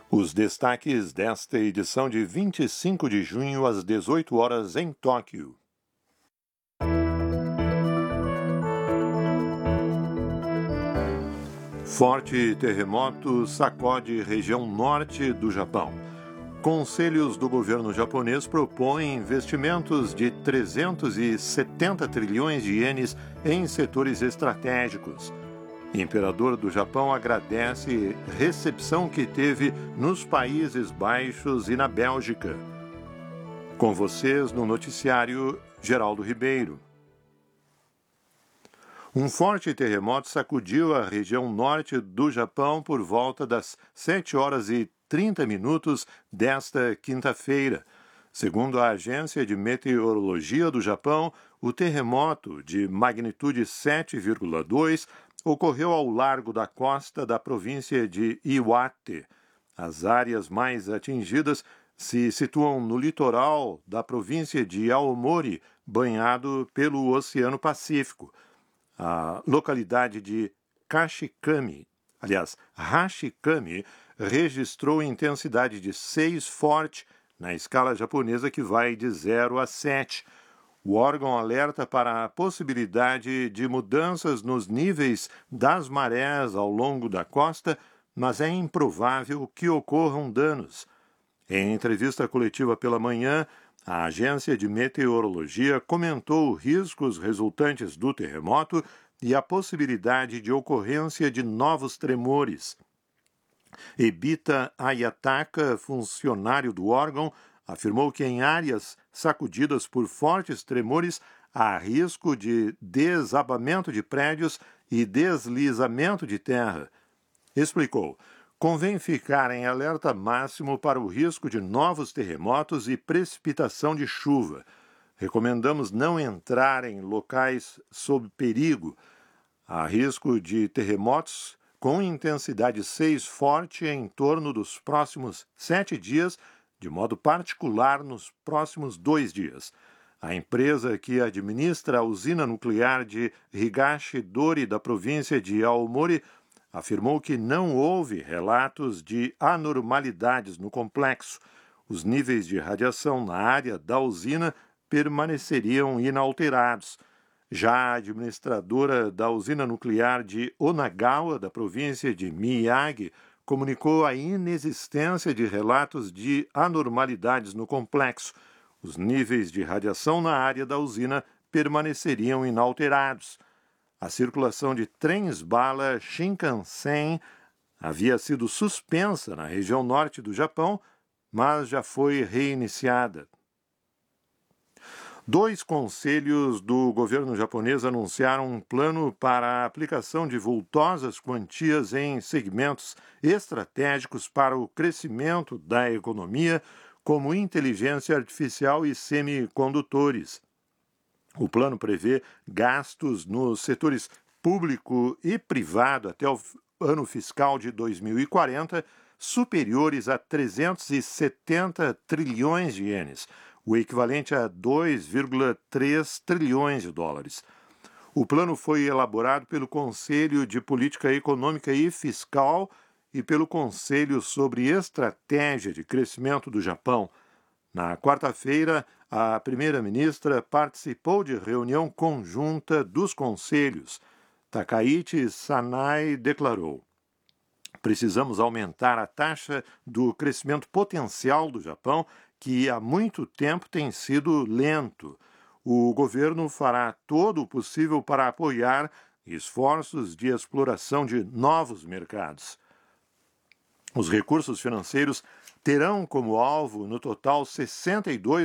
Os destaques desta edição de 25 de junho às 18 horas em Tóquio. Forte terremoto sacode região norte do Japão. Conselhos do governo japonês propõem investimentos de 370 trilhões de ienes em setores estratégicos. Imperador do Japão agradece recepção que teve nos Países Baixos e na Bélgica. Com vocês no noticiário Geraldo Ribeiro. Um forte terremoto sacudiu a região norte do Japão por volta das 7 horas e 30 minutos desta quinta-feira. Segundo a Agência de Meteorologia do Japão, o terremoto de magnitude 7,2 ocorreu ao largo da costa da província de Iwate. As áreas mais atingidas se situam no litoral da província de Aomori, banhado pelo Oceano Pacífico. A localidade de Hashikami, registrou intensidade de 6 forte na escala japonesa que vai de 0 a 7. O órgão alerta para a possibilidade de mudanças nos níveis das marés ao longo da costa, mas é improvável que ocorram danos. Em entrevista coletiva pela manhã, a Agência de Meteorologia comentou riscos resultantes do terremoto e a possibilidade de ocorrência de novos tremores. Ebita Ayataka, funcionário do órgão, afirmou que em áreas sacudidas por fortes tremores há risco de desabamento de prédios e deslizamento de terra. Explicou: convém ficar em alerta máximo para o risco de novos terremotos e precipitação de chuva. Recomendamos não entrar em locais sob perigo. Há risco de terremotos com intensidade 6 forte em torno dos próximos 7 dias, de modo particular nos próximos 2 dias. A empresa que administra a usina nuclear de Higashidori da província de Aomori afirmou que não houve relatos de anormalidades no complexo. Os níveis de radiação na área da usina permaneceriam inalterados. Já a administradora da usina nuclear de Onagawa, da província de Miyagi, comunicou a inexistência de relatos de anormalidades no complexo. Os níveis de radiação na área da usina permaneceriam inalterados. A circulação de trens-bala Shinkansen havia sido suspensa na região norte do Japão, mas já foi reiniciada. 2 conselhos do governo japonês anunciaram um plano para a aplicação de vultosas quantias em segmentos estratégicos para o crescimento da economia, como inteligência artificial e semicondutores. O plano prevê gastos nos setores público e privado até o ano fiscal de 2040 superiores a 370 trilhões de ienes, o equivalente a 2,3 trilhões de dólares. O plano foi elaborado pelo Conselho de Política Econômica e Fiscal e pelo Conselho sobre Estratégia de Crescimento do Japão. Na quarta-feira, a primeira-ministra participou de reunião conjunta dos conselhos. Takaichi Sanai declarou: precisamos aumentar a taxa do crescimento potencial do Japão, que há muito tempo tem sido lento. O governo fará todo o possível para apoiar esforços de exploração de novos mercados. Os recursos financeiros terão como alvo, no total, 62